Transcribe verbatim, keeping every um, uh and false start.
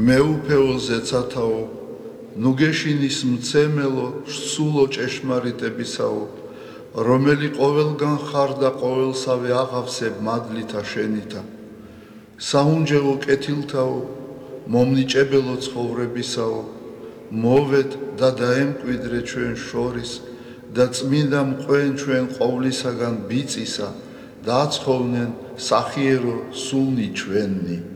მეუფეო ზეცათაო, ნუგეშინის მცემელო, სულო ჭეშმარიტებისაო, რომელი ყოველგან ხარ და ყოველსავე აღავსებ მადლითა შენითა, საუნჯეო კეთილთაო, მომნიჭებელო ცხოვრებისაო, მოვედ და დაემკვიდრე ჩვენ შორის და წმინდა მყვენ ჩვენ ყოვლისაგან ბიწისა და აცხოვნენ სახიერო სულნი ჩვენნი.